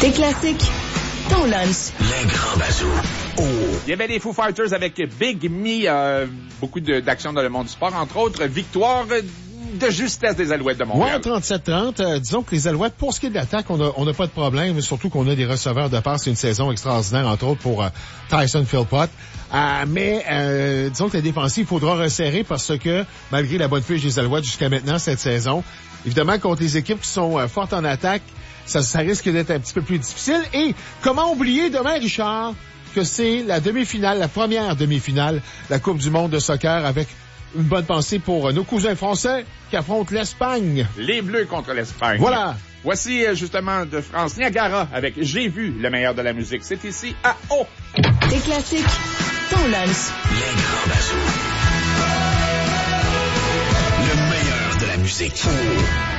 Tes classiques, ton lunch. Les grands bazous. Oh. Il y avait les Foo Fighters avec Big Me, beaucoup d'action dans le monde du sport, entre autres, victoire de justesse des Alouettes de Montréal. Ouais, 37-30. Disons que les Alouettes, pour ce qui est de l'attaque, on n'a pas de problème, surtout qu'on a des receveurs de passe. C'est une saison extraordinaire, entre autres, pour Tyson Philpott. Mais disons que la défensive, il faudra resserrer parce que, malgré la bonne fiche des Alouettes jusqu'à maintenant cette saison, évidemment, contre les équipes qui sont fortes en attaque, ça risque d'être un petit peu plus difficile. Et comment oublier demain, Richard, que c'est la demi-finale, la première demi-finale, la Coupe du monde de soccer avec une bonne pensée pour nos cousins français qui affrontent l'Espagne. Les Bleus contre l'Espagne. Voilà. Voici justement de France Niagara avec J'ai vu le meilleur de la musique. C'est ici à O. Tes classiques, ton lunch. Les grands bazous. Le meilleur de la musique.